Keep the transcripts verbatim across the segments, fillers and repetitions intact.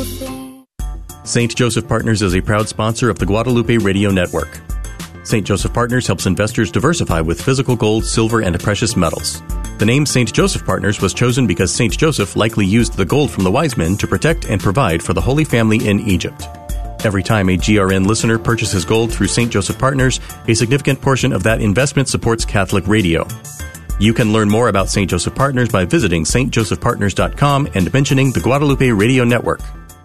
thing. Saint Joseph Partners is a proud sponsor of the Guadalupe Radio Network. Saint Joseph Partners helps investors diversify with physical gold, silver, and precious metals. The name Saint Joseph Partners was chosen because Saint Joseph likely used the gold from the wise men to protect and provide for the Holy Family in Egypt. Every time a G R N listener purchases gold through Saint Joseph Partners, a significant portion of that investment supports Catholic radio. You can learn more about Saint Joseph Partners by visiting s t joseph partners dot com and mentioning the Guadalupe Radio Network.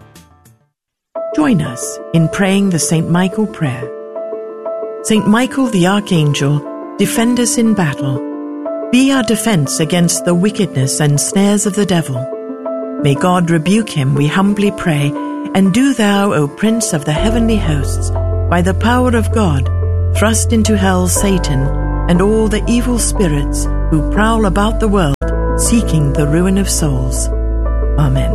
Join us in praying the Saint Michael prayer. Saint Michael the Archangel, defend us in battle. Be our defense against the wickedness and snares of the devil. May God rebuke him, we humbly pray, and do thou, O Prince of the heavenly hosts, by the power of God, thrust into hell Satan and all the evil spirits who prowl about the world, seeking the ruin of souls. Amen.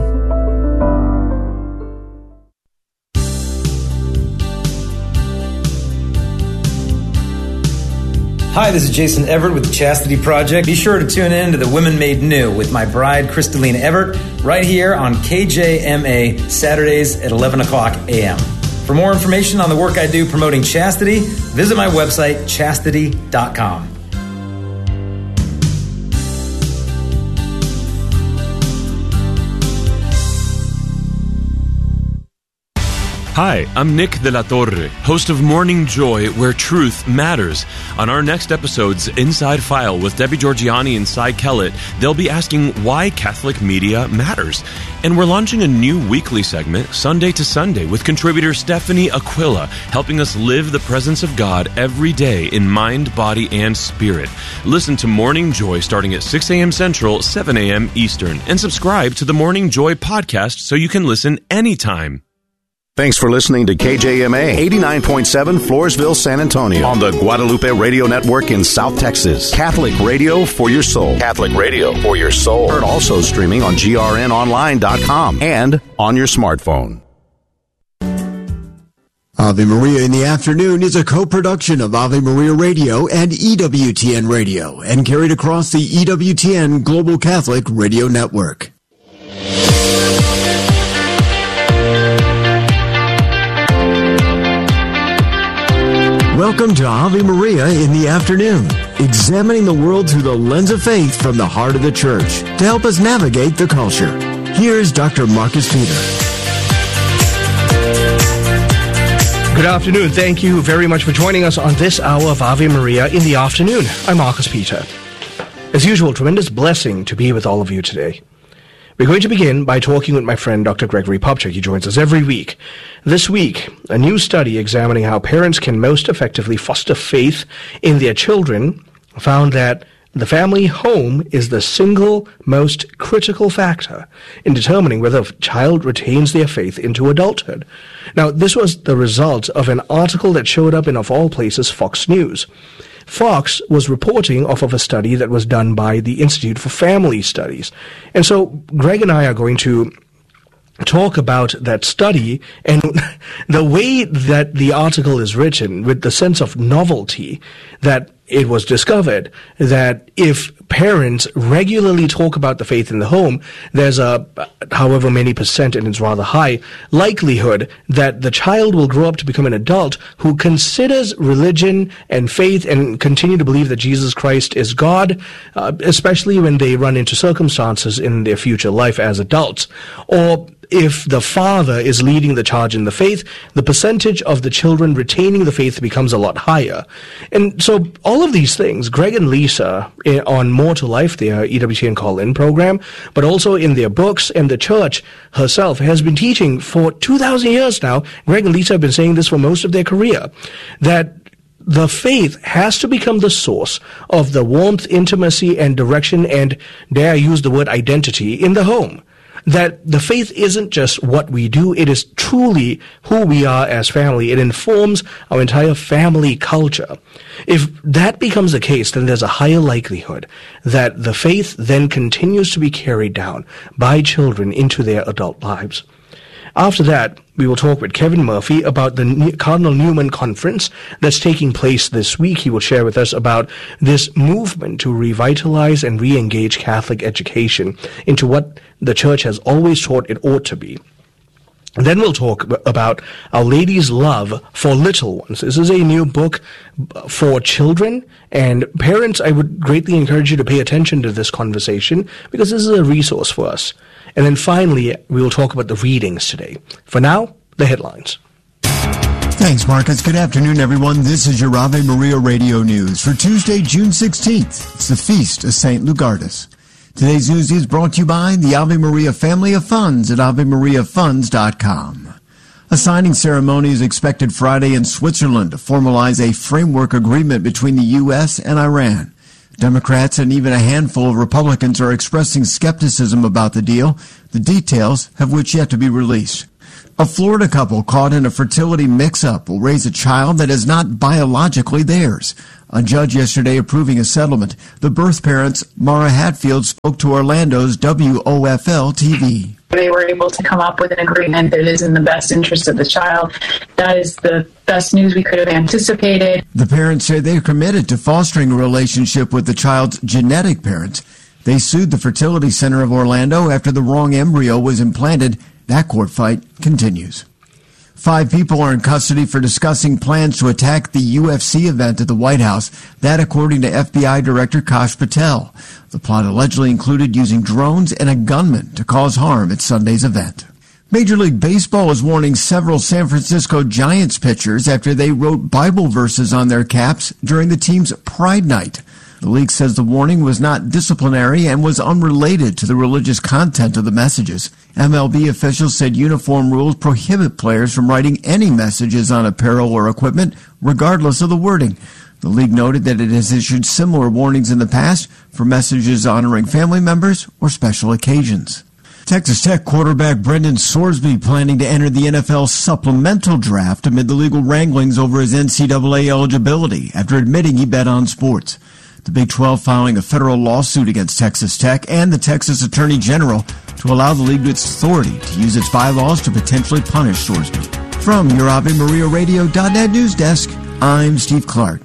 Hi, this is Jason Everett with the Chastity Project. Be sure to tune in to The Women Made New with my bride, Crystalline Everett, right here on K J M A, Saturdays at eleven o'clock a.m. For more information on the work I do promoting chastity, visit my website, chastity dot com. Hi, I'm Nick de la Torre, host of Morning Joy, where truth matters. On our next episode's Inside File with Debbie Georgiani and Cy Kellett, they'll be asking why Catholic media matters. And we're launching a new weekly segment, Sunday to Sunday, with contributor Stephanie Aquila, helping us live the presence of God every day in mind, body, and spirit. Listen to Morning Joy starting at six a.m. Central, seven a.m. Eastern, and subscribe to the Morning Joy podcast so you can listen anytime. Thanks for listening to K J M A eighty-nine point seven Floresville, San Antonio on the Guadalupe Radio Network in South Texas. Catholic radio for your soul. Catholic radio for your soul. Heard also streaming on G R N online dot com and on your smartphone. Ave Maria in the Afternoon is a co-production of Ave Maria Radio and E W T N Radio and carried across the E W T N Global Catholic Radio Network. Welcome to Ave Maria in the Afternoon, examining the world through the lens of faith from the heart of the Church to help us navigate the culture. Here's Doctor Marcus Peter. Good afternoon. Thank you very much for joining us on this hour of Ave Maria in the Afternoon. I'm Marcus Peter. As usual, tremendous blessing to be with all of you today. We're going to begin by talking with my friend Doctor Gregory Popcak. He joins us every week. This week, a new study examining how parents can most effectively foster faith in their children found that the family home is the single most critical factor in determining whether a child retains their faith into adulthood. Now, this was the result of an article that showed up in, of all places, Fox News. Fox was reporting off of a study that was done by the Institute for Family Studies. And so Greg and I are going to talk about that study and the way that the article is written, with the sense of novelty that it was discovered that if parents regularly talk about the faith in the home, there's a, however many percent, and it's rather high, likelihood that the child will grow up to become an adult who considers religion and faith and continue to believe that Jesus Christ is God, uh, especially when they run into circumstances in their future life as adults. Or if the father is leading the charge in the faith, the percentage of the children retaining the faith becomes a lot higher. And so all of these things, Greg and Lisa on More to Life, their E W T N call-in program, but also in their books, and the church herself has been teaching for two thousand years now. Greg and Lisa have been saying this for most of their career, that the faith has to become the source of the warmth, intimacy, and direction, and dare I use the word identity, in the home. That the faith isn't just what we do, it is truly who we are as family. It informs our entire family culture. If that becomes the case, then there's a higher likelihood that the faith then continues to be carried down by children into their adult lives. After that, we will talk with Kevin Murphy about the Cardinal Newman Conference that's taking place this week. He will share with us about this movement to revitalize and re-engage Catholic education into what the Church has always taught it ought to be. Then we'll talk about Our Lady's Love for Little Ones. This is a new book for children, and parents, I would greatly encourage you to pay attention to this conversation because this is a resource for us. And then finally, we will talk about the readings today. For now, the headlines. Thanks, Marcus. Good afternoon, everyone. This is your Ave Maria Radio News for Tuesday, June sixteenth. It's the Feast of Saint Lugardus. Today's news is brought to you by the Ave Maria Family of Funds at ave maria funds dot com. A signing ceremony is expected Friday in Switzerland to formalize a framework agreement between the U S and Iran. Democrats and even a handful of Republicans are expressing skepticism about the deal, the details of which yet to be released. A Florida couple caught in a fertility mix-up will raise a child that is not biologically theirs. A judge yesterday approving a settlement. The birth parents, Mara Hatfield, spoke to Orlando's W O F L T V. They were able to come up with an agreement that is in the best interest of the child. That is the best news we could have anticipated. The parents say they're committed to fostering a relationship with the child's genetic parents. They sued the Fertility Center of Orlando after the wrong embryo was implanted. That court fight continues. Five people are in custody for discussing plans to attack the U F C event at the White House. That according to F B I Director Kash Patel. The plot allegedly included using drones and a gunman to cause harm at Sunday's event. Major League Baseball is warning several San Francisco Giants pitchers after they wrote Bible verses on their caps during the team's Pride Night. The league says the warning was not disciplinary and was unrelated to the religious content of the messages. M L B officials said uniform rules prohibit players from writing any messages on apparel or equipment, regardless of the wording. The league noted that it has issued similar warnings in the past for messages honoring family members or special occasions. Texas Tech quarterback Brendan Sorsby planning to enter the N F L supplemental draft amid the legal wranglings over his N C double A eligibility after admitting he bet on sports. The Big twelve filing a federal lawsuit against Texas Tech and the Texas Attorney General to allow the league its authority to use its bylaws to potentially punish Sorsby. From your Ave Maria Radio dot net news desk, I'm Steve Clark.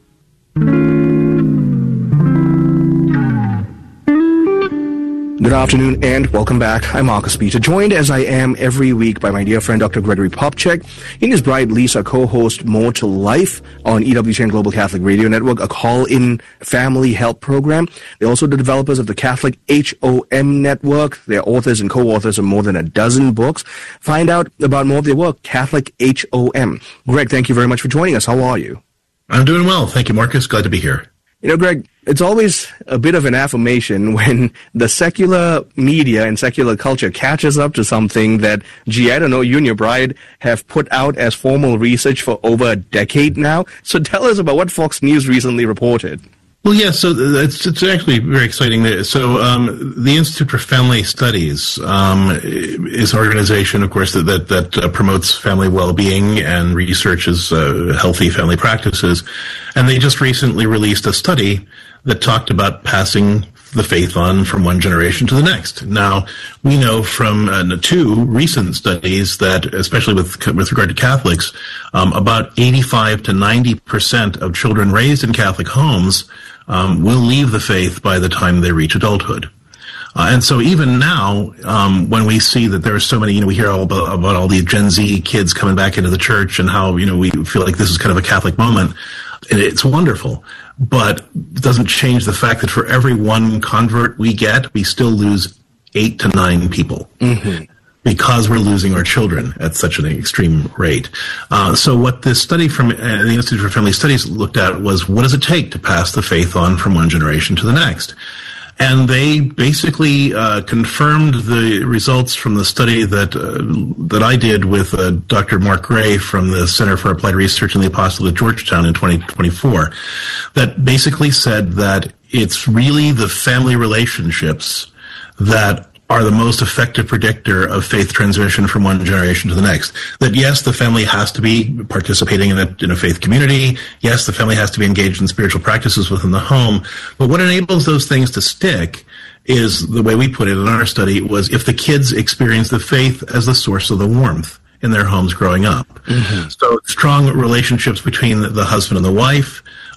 Good afternoon and welcome back. I'm Marcus Peter, joined as I am every week by my dear friend Doctor Gregory Popcak and his bride Lisa, co-host More to Life on E W T N Global Catholic Radio Network, a call-in family help program. They're also the developers of the Catholic H O M Network. They're authors and co-authors of more than a dozen books. Find out about more of their work, Catholic H O M. Greg, thank you very much for joining us. How are you? I'm doing well. Thank you, Marcus. Glad to be here. You know, Greg, it's always a bit of an affirmation when the secular media and secular culture catches up to something that, gee, I don't know, you and your bride have put out as formal research for over a decade now. So tell us about what Fox News recently reported. Well, yeah, so it's, it's actually very exciting. So um, the Institute for Family Studies um, is an organization, of course, that that, that uh, promotes family well-being and researches uh, healthy family practices. And they just recently released a study that talked about passing the faith on from one generation to the next. Now, we know from uh, two recent studies that, especially with with regard to Catholics, um, about eighty-five to ninety percent of children raised in Catholic homes um, will leave the faith by the time they reach adulthood. Uh, and so even now, um, when we see that there are so many, you know, we hear all about, about all the Gen Z kids coming back into the church and how, you know, we feel like this is kind of a Catholic moment. It's wonderful, but it doesn't change the fact that for every one convert we get, we still lose eight to nine people. Mm-hmm. Because we're losing our children at such an extreme rate. Uh, so what this study from uh, the Institute for Family Studies looked at was, what does it take to pass the faith on from one generation to the next? And they basically uh, confirmed the results from the study that uh, that I did with uh, Doctor Mark Gray from the Center for Applied Research in the Apostolate at Georgetown in twenty twenty-four, that basically said that it's really the family relationships that are the most effective predictor of faith transmission from one generation to the next. That yes, the family has to be participating in a, in a faith community. Yes, the family has to be engaged in spiritual practices within the home. But what enables those things to stick is, the way we put it in our study, was if the kids experience the faith as the source of the warmth in their homes growing up. Mm-hmm. So strong relationships between the husband and the wife,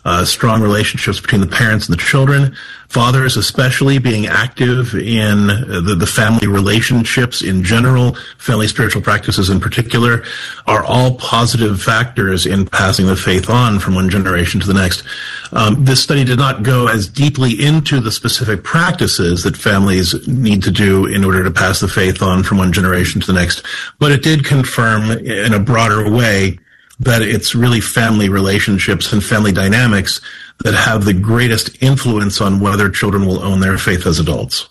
uh, strong relationships between the parents and the children, fathers especially being active in the, the family relationships in general, family spiritual practices in particular, are all positive factors in passing the faith on from one generation to the next. Um, this study did not go as deeply into the specific practices that families need to do in order to pass the faith on from one generation to the next, but it did confirm in a broader way that it's really family relationships and family dynamics that have the greatest influence on whether children will own their faith as adults.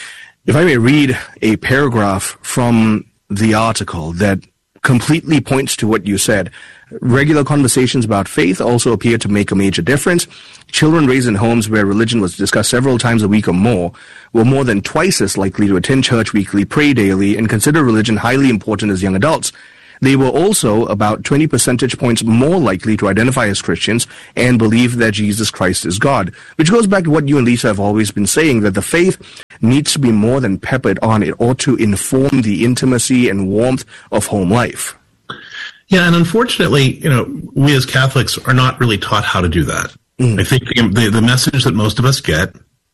If I may read a paragraph from the article that completely points to what you said. Regular conversations about faith also appear to make a major difference. Children raised in homes where religion was discussed several times a week or more were more than twice as likely to attend church weekly, pray daily, and consider religion highly important as young adults. They were also about twenty percentage points more likely to identify as Christians and believe that Jesus Christ is God, which goes back to what you and Lisa have always been saying, that the faith needs to be more than peppered on. It ought to inform the intimacy and warmth of home life. Yeah, and unfortunately, you know, we as Catholics are not really taught how to do that. Mm. I think the, the message that most of us get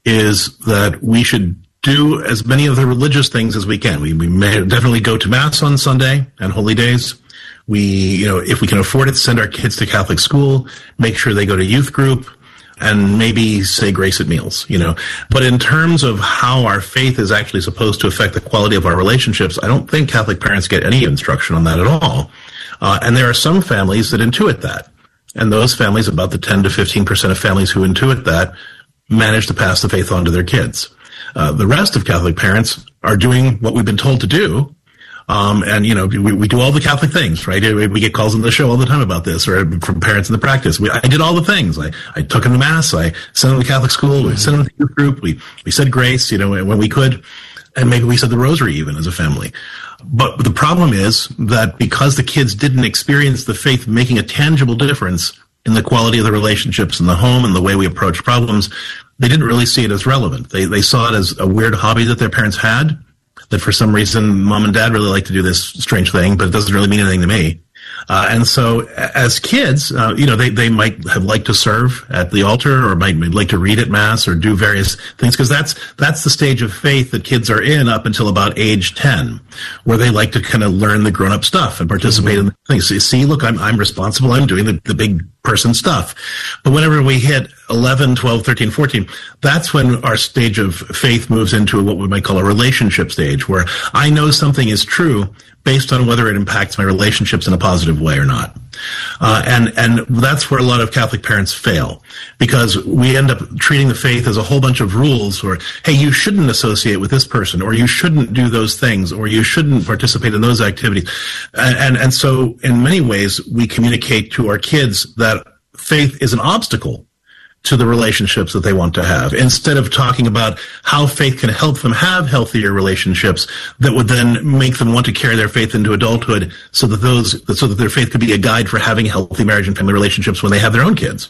is that we should do as many of the religious things as we can. We, we may definitely go to Mass on Sunday and holy days. We, you know, if we can afford it, send our kids to Catholic school, make sure they go to youth group, and maybe say grace at meals, you know. But in terms of how our faith is actually supposed to affect the quality of our relationships, I don't think Catholic parents get any instruction on that at all. Uh, and there are some families that intuit that. And those families, about the ten to fifteen percent of families who intuit that, manage to pass the faith on to their kids. Uh, the rest of Catholic parents are doing what we've been told to do. Um, and, you know, we, we do all the Catholic things, right? We get calls on the show all the time about this, or from parents in the practice. We, I did all the things. I, I took them to Mass. I sent them to Catholic school. We sent them to youth group. We, we said grace, you know, when we could. And maybe we said the rosary even as a family. But the problem is that because the kids didn't experience the faith making a tangible difference in the quality of the relationships in the home and the way we approach problems, they didn't really see it as relevant. They they saw it as a weird hobby that their parents had, that for some reason mom and dad really like to do this strange thing, but it doesn't really mean anything to me. Uh, and so as kids, uh, you know, they, they might have liked to serve at the altar, or might, might like to read at Mass or do various things, because that's, that's the stage of faith that kids are in up until about age ten, where they like to kind of learn the grown-up stuff and participate mm-hmm. in the things. So, see, look, I'm, I'm responsible. I'm doing the, the big person stuff. But whenever we hit eleven, twelve, thirteen, fourteen, that's when our stage of faith moves into what we might call a relationship stage, where I know something is true based on whether it impacts my relationships in a positive way or not. Uh, and, and that's where a lot of Catholic parents fail, because we end up treating the faith as a whole bunch of rules, or, hey, you shouldn't associate with this person, or you shouldn't do those things, or you shouldn't participate in those activities. And, and, and so in many ways, we communicate to our kids that faith is an obstacle to the relationships that they want to have, instead of talking about how faith can help them have healthier relationships that would then make them want to carry their faith into adulthood, so that those, so that their faith could be a guide for having healthy marriage and family relationships when they have their own kids.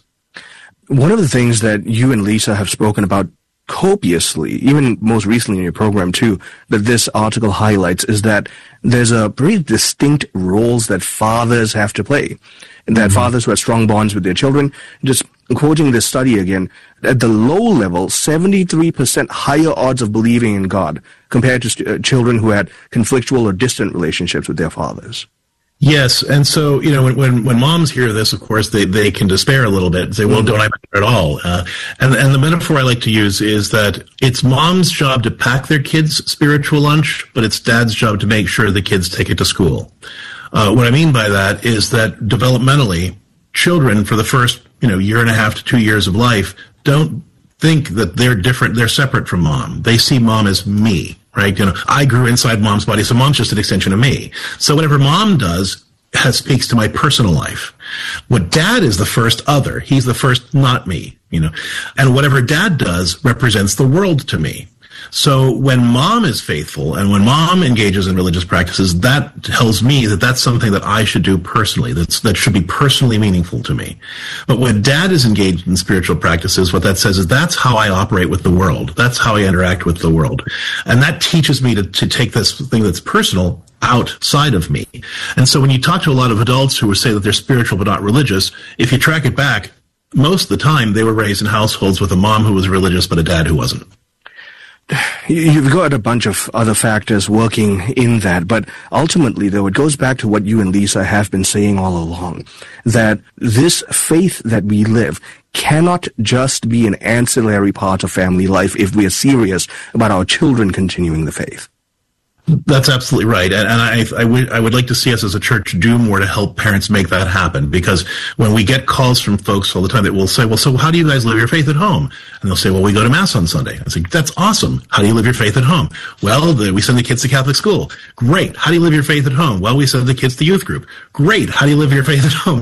One of the things that you and Lisa have spoken about copiously, even most recently in your program too, that this article highlights, is that there's a very distinct roles that fathers have to play. And that mm-hmm. fathers who have strong bonds with their children, just quoting this study again, at the low level, seventy-three percent higher odds of believing in God compared to st- uh, children who had conflictual or distant relationships with their fathers. Yes, and so, you know, when, when, when moms hear this, of course, they, they can despair a little bit and say, well, don't I matter at all? Uh, and, and the metaphor I like to use is that it's mom's job to pack their kids' spiritual lunch, but it's dad's job to make sure the kids take it to school. Uh, what I mean by that is that developmentally, children for the first, you know, year and a half to two years of life don't think that they're different, they're separate from mom. They see mom as me. Right? You know, I grew inside mom's body, so mom's just an extension of me. So whatever mom does has, speaks to my personal life. What dad is the first other. He's the first not me, you know. And whatever dad does represents the world to me. So when mom is faithful and when mom engages in religious practices, that tells me that that's something that I should do personally. That's, that should be personally meaningful to me. But when dad is engaged in spiritual practices, what that says is that's how I operate with the world. That's how I interact with the world. And that teaches me to, to take this thing that's personal outside of me. And so when you talk to a lot of adults who say that they're spiritual but not religious, if you track it back, most of the time they were raised in households with a mom who was religious but a dad who wasn't. You've got a bunch of other factors working in that, but ultimately, though, it goes back to what you and Lisa have been saying all along, that this faith that we live cannot just be an ancillary part of family life if we are serious about our children continuing the faith. That's absolutely right. And, and I, I, would, I would like to see us as a church do more to help parents make that happen. Because when we get calls from folks all the time that will say, well, so how do you guys live your faith at home? And they'll say, well, we go to Mass on Sunday. I say, that's awesome. How do you live your faith at home? Well, the, we send the kids to Catholic school. Great. How do you live your faith at home? Well, we send the kids to youth group. Great. How do you live your faith at home?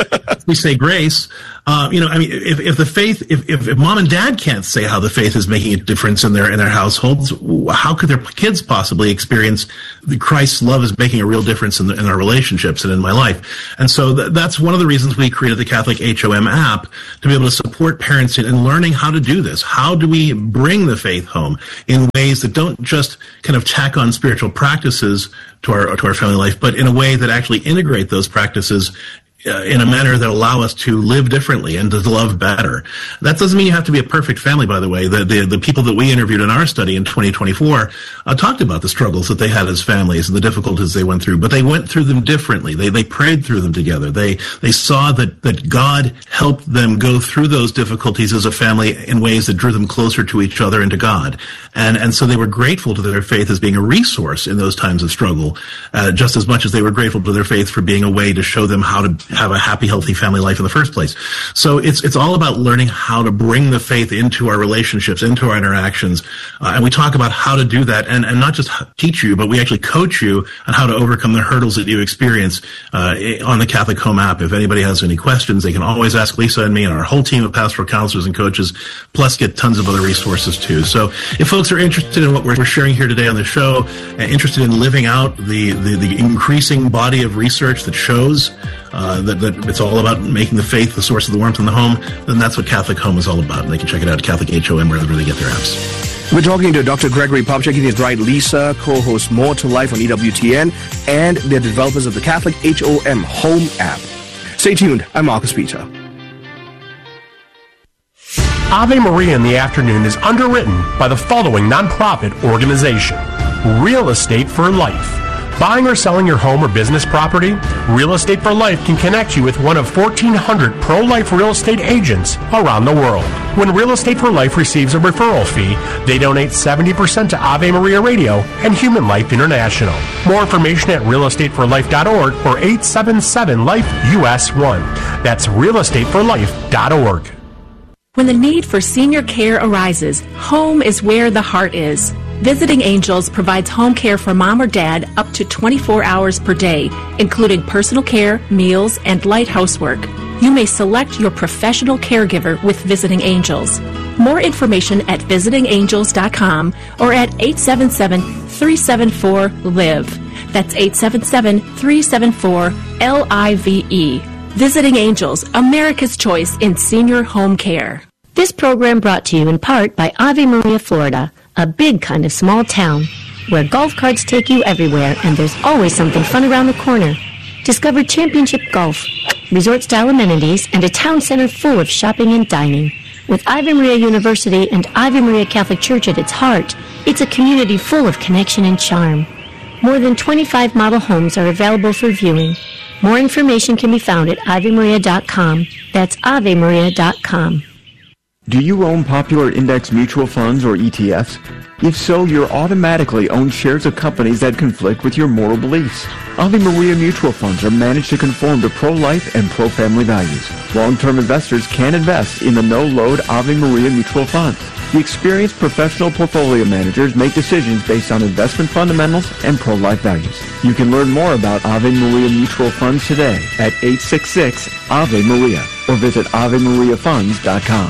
We say grace. Uh, you know, I mean, if, if the faith, if, if, if mom and dad can't say how the faith is making a difference in their, in their households, how could their kids possibly experience the Christ's love is making a real difference in, the, in our relationships and in my life? And so th- that's one of the reasons we created the Catholic H O M app, to be able to support parents in, in learning how to do this. How do we bring the faith home in ways that don't just kind of tack on spiritual practices to our, to our family life, but in a way that actually integrate those practices Uh, in a manner that allow us to live differently and to love better. That doesn't mean you have to be a perfect family, by the way. The the, the people that we interviewed in our study in twenty twenty-four uh, talked about the struggles that they had as families and the difficulties they went through, but they went through them differently. They they prayed through them together. They they saw that, that God helped them go through those difficulties as a family in ways that drew them closer to each other and to God. And and so they were grateful to their faith as being a resource in those times of struggle, uh, just as much as they were grateful to their faith for being a way to show them how to have a happy, healthy family life in the first place. So it's it's all about learning how to bring the faith into our relationships, into our interactions. Uh, and we talk about how to do that, and, and not just teach you, but we actually coach you on how to overcome the hurdles that you experience uh, on the Catholic Home app. If anybody has any questions, they can always ask Lisa and me and our whole team of pastoral counselors and coaches, plus get tons of other resources too. So if folks are interested in what we're sharing here today on the show, uh, interested in living out the, the, the increasing body of research that shows Uh, that, that it's all about making the faith the source of the warmth in the home, then that's what Catholic Home is all about. And they can check it out at Catholic H O M, wherever they get their apps. We're talking to Doctor Gregory Popcak. He is right. Lisa co-hosts More to Life on E W T N, and they're developers of the Catholic H O M Home app. Stay tuned. I'm Marcus Peter. Ave Maria in the Afternoon is underwritten by the following nonprofit organization: Real Estate for Life. Buying or selling your home or business property? Real Estate for Life can connect you with one of fourteen hundred pro-life real estate agents around the world. When Real Estate for Life receives a referral fee, they donate seventy percent to Ave Maria Radio and Human Life International. More information at real estate for life dot org or eight seven seven life U S one. That's real estate for life dot org. When the need for senior care arises, home is where the heart is. Visiting Angels provides home care for mom or dad up to twenty-four hours per day, including personal care, meals, and light housework. You may select your professional caregiver with Visiting Angels. More information at visiting angels dot com or at eight seven seven, three seven four, L I V E. That's eight seven seven, three seven four, L I V E. Visiting Angels, America's choice in senior home care. This program brought to you in part by Ave Maria, Florida, a big kind of small town where golf carts take you everywhere and there's always something fun around the corner. Discover championship golf, resort-style amenities, and a town center full of shopping and dining. With Ave Maria University and Ave Maria Catholic Church at its heart, it's a community full of connection and charm. More than twenty-five model homes are available for viewing. More information can be found at ave maria dot com. That's ave maria dot com. Do you own popular index mutual funds or E T Fs? If so, you're automatically own shares of companies that conflict with your moral beliefs. Ave Maria mutual funds are managed to conform to pro-life and pro-family values. Long-term investors can invest in the no-load Ave Maria mutual funds. The experienced professional portfolio managers make decisions based on investment fundamentals and pro-life values. You can learn more about Ave Maria mutual funds today at eight six six, A V E Maria or visit ave maria funds dot com.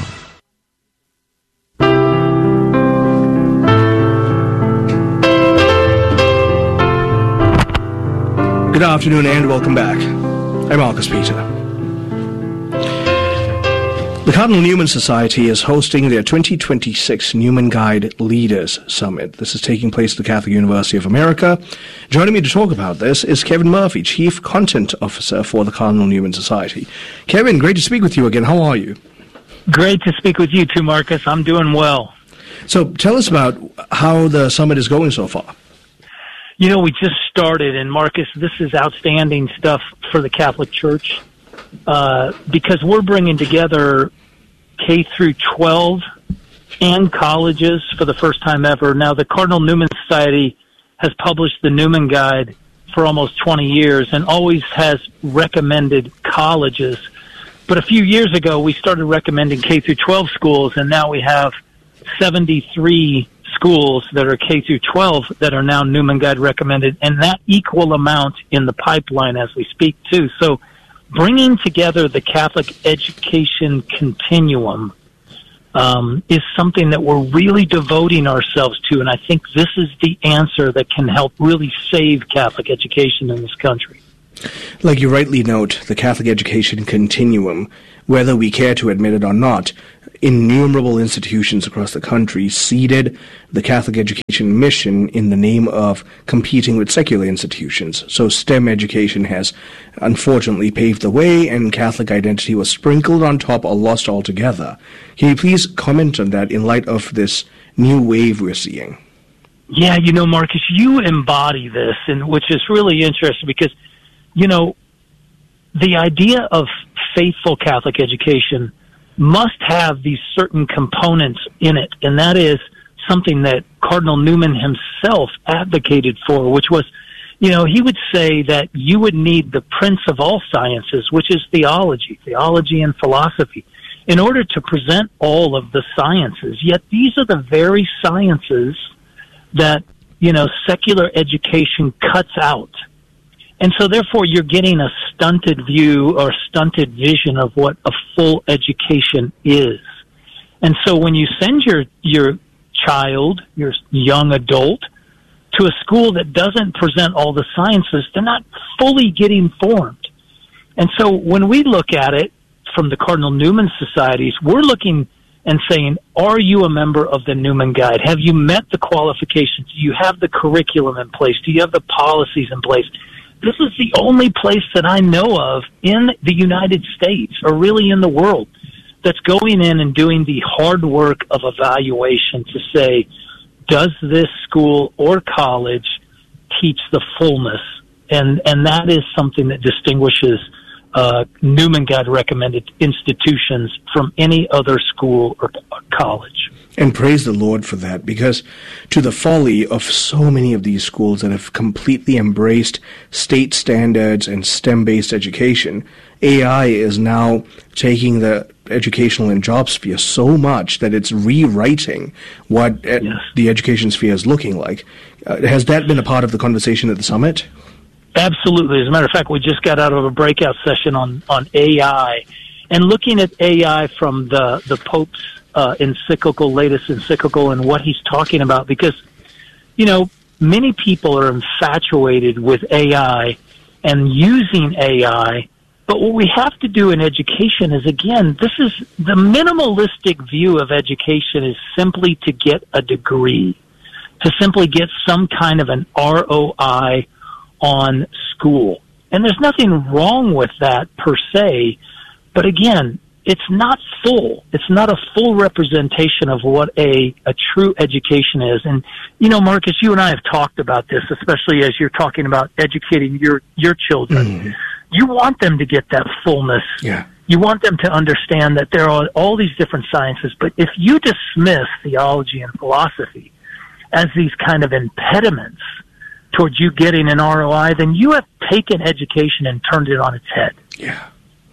Good afternoon and welcome back. I'm Marcus Peter. The Cardinal Newman Society is hosting their twenty twenty-six Newman Guide Leaders Summit. This is taking place at the Catholic University of America. Joining me to talk about this is Kevin Murphy, Chief Content Officer for the Cardinal Newman Society. Kevin, great to speak with you again. How are you? Great to speak with you too, Marcus. I'm doing well. So tell us about how the summit is going so far. You know, we just started, and Marcus, this is outstanding stuff for the Catholic Church uh, because we're bringing together K through twelve and colleges for the first time ever. Now, the Cardinal Newman Society has published the Newman Guide for almost twenty years and always has recommended colleges. But a few years ago, we started recommending K through twelve schools, and now we have seventy-three schools that are K through twelve that are now Newman Guide recommended, and that equal amount in the pipeline as we speak too. So bringing together the Catholic education continuum um, is something that we're really devoting ourselves to, and I think this is the answer that can help really save Catholic education in this country. Like you rightly note, the Catholic education continuum, whether we care to admit it or not, innumerable institutions across the country seeded the Catholic education mission in the name of competing with secular institutions. So STEM education has unfortunately paved the way, and Catholic identity was sprinkled on top or lost altogether. Can you please comment on that in light of this new wave we're seeing? Yeah, you know, Marcus, you embody this, and which is really interesting because, you know, the idea of faithful Catholic education must have these certain components in it, and that is something that Cardinal Newman himself advocated for, which was, you know, he would say that you would need the prince of all sciences, which is theology, theology and philosophy, in order to present all of the sciences. Yet these are the very sciences that, you know, secular education cuts out. And so, therefore, you're getting a stunted view or stunted vision of what a full education is. And so when you send your, your child, your young adult, to a school that doesn't present all the sciences, they're not fully getting formed. And so when we look at it from the Cardinal Newman Societies, we're looking and saying, are you a member of the Newman Guide? Have you met the qualifications? Do you have the curriculum in place? Do you have the policies in place? This is the only place that I know of in the United States, or really in the world, that's going in and doing the hard work of evaluation to say, does this school or college teach the fullness? And and that is something that distinguishes uh, Newman Guide recommended institutions from any other school or college. And praise the Lord for that, because to the folly of so many of these schools that have completely embraced state standards and STEM-based education, A I is now taking the educational and job sphere so much that it's rewriting what yes. the education sphere is looking like. Uh, has that been a part of the conversation at the summit? Absolutely. As a matter of fact, we just got out of a breakout session on, on A I, and looking at A I from the, the Pope's Uh, encyclical, latest encyclical, and what he's talking about, because, you know, many people are infatuated with A I and using A I, but what we have to do in education is, again, this is the minimalistic view of education is simply to get a degree, to simply get some kind of an R O I on school. And there's nothing wrong with that per se, but again, it's not full. It's not a full representation of what a, a true education is. And, you know, Marcus, you and I have talked about this, especially as you're talking about educating your, your children. Mm-hmm. You want them to get that fullness. Yeah. You want them to understand that there are all these different sciences. But if you dismiss theology and philosophy as these kind of impediments towards you getting an R O I, then you have taken education and turned it on its head. Yeah.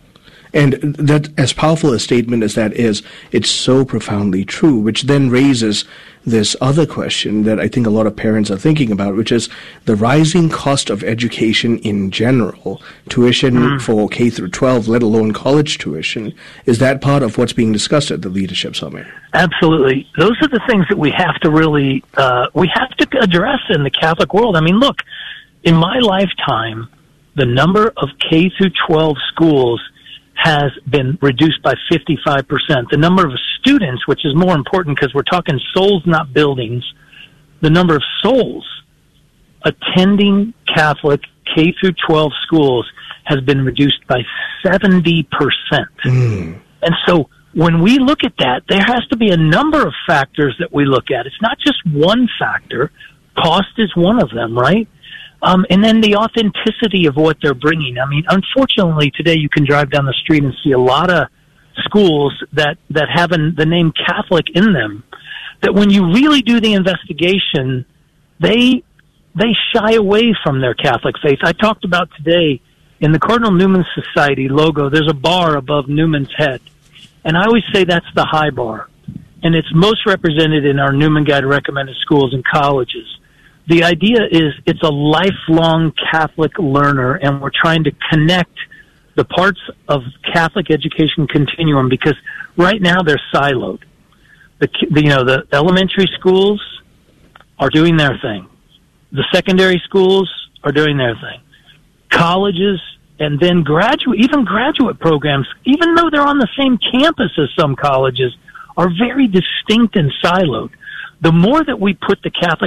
And that, as powerful a statement as that is, it's so profoundly true, which then raises this other question that I think a lot of parents are thinking about, which is the rising cost of education in general, tuition mm. for K through twelve, let alone college tuition. Is that part of what's being discussed at the Leadership Summit? Absolutely. Those are the things that we have to really, uh, we have to address in the Catholic world. I mean, look, in my lifetime, the number of K through twelve schools has been reduced by fifty-five percent. The number of students, which is more important because we're talking souls, not buildings, the number of souls attending Catholic K through twelve schools has been reduced by seventy percent. Mm. And so when we look at that, there has to be a number of factors that we look at. It's not just one factor. Cost is one of them, right? Um, and then the authenticity of what they're bringing. I mean, unfortunately, today you can drive down the street and see a lot of schools that, that have an, the name Catholic in them, that when you really do the investigation, they they shy away from their Catholic faith. I talked about today in the Cardinal Newman Society logo, there's a bar above Newman's head. And I always say that's the high bar. And it's most represented in our Newman Guide recommended schools and colleges. The idea is it's a lifelong Catholic learner, and we're trying to connect the parts of Catholic education continuum because right now they're siloed. The, the you know the elementary schools are doing their thing. The secondary schools are doing their thing. Colleges and then graduate, even graduate programs, even though they're on the same campus as some colleges, are very distinct and siloed. The more that we put the Catholic